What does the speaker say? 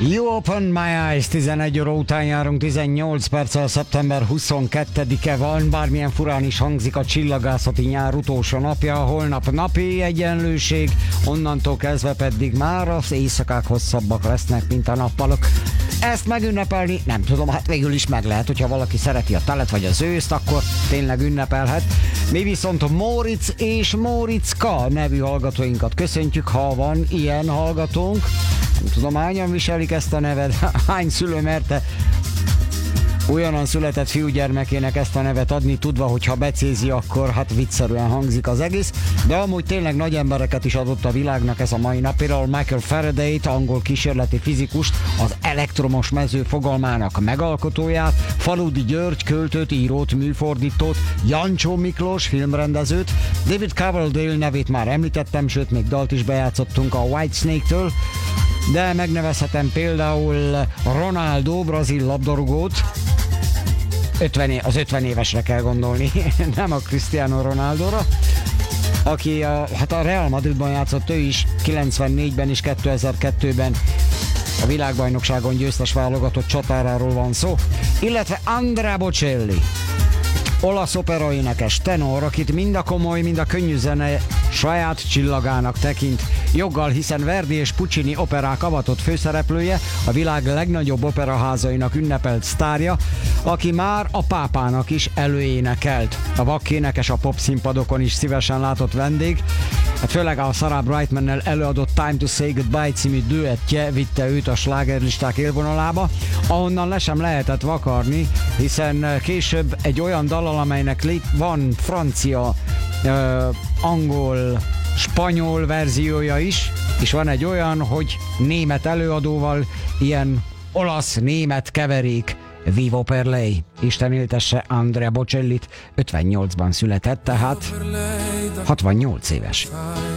You open my eyes, 11 óra után járunk, 18 perccel, szeptember 22-e van, bármilyen furán is hangzik a csillagászati nyár utolsó napja, holnap napi egyenlőség, onnantól kezdve pedig már az éjszakák hosszabbak lesznek, mint a nappalok. Ezt megünnepelni, nem tudom, hát végül is meg lehet, hogyha valaki szereti a telet vagy az őszt, akkor tényleg ünnepelhet. Mi viszont Móricz és Móriczka nevű hallgatóinkat köszöntjük, ha van ilyen hallgatónk. Nem tudom, hányan viselik ezt a nevet, hány szülő merte olyanan született fiúgyermekének ezt a nevet adni, tudva, hogy ha becézi, akkor hát viccerűen hangzik az egész, de amúgy tényleg nagy embereket is adott a világnak ez a mai nap, például Michael Faraday-t, angol kísérleti fizikust, az elektromos mező fogalmának megalkotóját, Faludi György költőt, írót, műfordítót, Jancsó Miklós filmrendezőt, David Coverdale nevét már említettem, sőt még dalt is bejátszottunk a Whitesnake-től, de megnevezhetem például Ronaldo, brazil labdarúgót, az 50 évesre kell gondolni, nem a Cristiano Ronaldóra, aki a Real Madridban játszott, ő is 94-ben és 2002-ben a világbajnokságon győztes válogatott csatáráról van szó, illetve Andrea Bocelli, olasz operaénekes, tenor, akit mind a komoly, mind a könnyű zene saját csillagának tekint. Joggal, hiszen Verdi és Puccini operák avatott főszereplője, a világ legnagyobb operaházainak ünnepelt sztárja, aki már a pápának is előénekelt. A vakkénekes a popszínpadokon is szívesen látott vendég, hát főleg a Sarah Brightmannel előadott Time to Say Goodbye című düettje vitte őt a slágerlisták élvonalába, ahonnan le sem lehetett vakarni, hiszen később egy olyan dallal, amelynek van francia, angol, spanyol verziója is, és van egy olyan, hogy német előadóval, ilyen olasz-német keverék, Vivo per lei. Isten éltesse Andrea Bocellit, 58-ban született, tehát 68 éves.